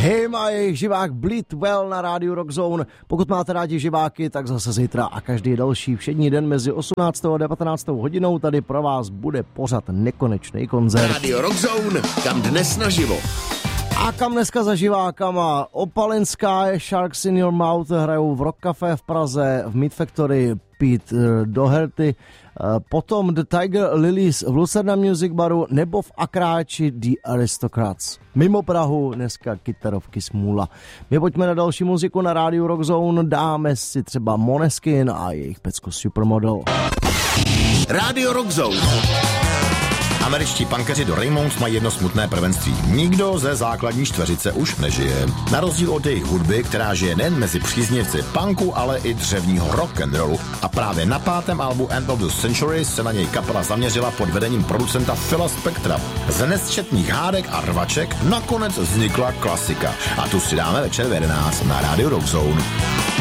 Hym a jejich živák Bleed Well na rádiu Rock Zone. Pokud máte rádi živáky, tak zase zítra a každý další všední den mezi 18. a 19. hodinou tady pro vás bude pořad Nekonečný koncert. Radio Rock Zone, kam dnes naživo. A kam dneska za živákama? Opalin Sky, Sharks in Your Mouth hrajou v Rock Café v Praze, v Meat Factory Pete Doherty, potom The Tiger Lilies v Lucerna Music Baru nebo v Akráči The Aristocrats. Mimo Prahu dneska kytarovky Smůla. My pojďme na další muziku na rádiu Rock Zone, dáme si třeba Måneskin a jejich pecko Supermodel. Radio Rock Zone. Američtí punkeři do Raymonds mají jedno smutné prvenství. Nikdo ze základní čtveřice už nežije. Na rozdíl od jejich hudby, která žije nejen mezi příznivci punku, ale i dřevního rock'n'rollu. A právě na 5. albu End of the Century se na něj kapela zaměřila pod vedením producenta Phila Spectra. Z nesčetných hádek a rvaček nakonec vznikla klasika. A tu si dáme večer v 11 na Radio Rock Zone.